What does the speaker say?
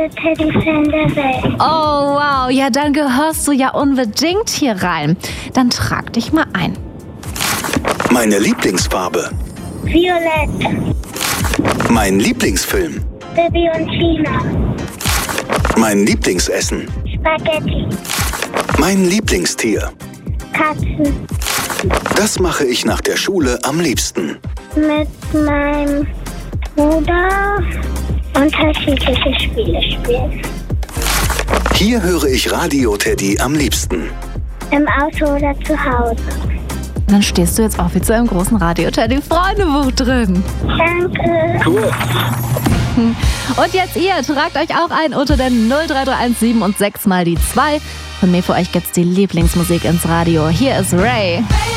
Teddy-Fan der Welt. Oh, wow. Ja, dann gehörst du ja unbedingt hier rein. Dann trag dich mal ein. Meine Lieblingsfarbe. Violett. Mein Lieblingsfilm. Bibi und Tina. Mein Lieblingsessen. Spaghetti. Mein Lieblingstier. Katzen. Das mache ich nach der Schule am liebsten. Mit meinem Bruder unterschiedliche Spiele spielen. Hier höre ich Radio Teddy am liebsten. Im Auto oder zu Hause. Dann stehst du jetzt offiziell im großen Radio Teddy Freundebuch drin. Danke. Cool. Und jetzt ihr, tragt euch auch ein unter der 03317 und 6 mal die 2. Von mir für euch gibt's die Lieblingsmusik ins Radio. Hier ist Ray.